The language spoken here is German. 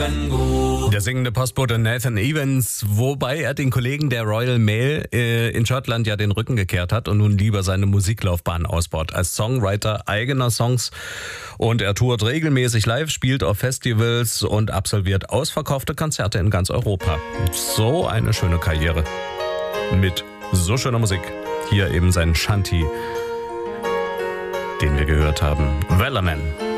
Stephen gut. Der singende Postbote Nathan Evans, wobei er den Kollegen der Royal Mail in Schottland ja den Rücken gekehrt hat und nun lieber seine Musiklaufbahn ausbaut. Als Songwriter eigener Songs, und er tourt regelmäßig live, spielt auf Festivals und absolviert ausverkaufte Konzerte in ganz Europa. So eine schöne Karriere mit so schöner Musik. Hier eben sein Shanty, den wir gehört haben. Wellerman.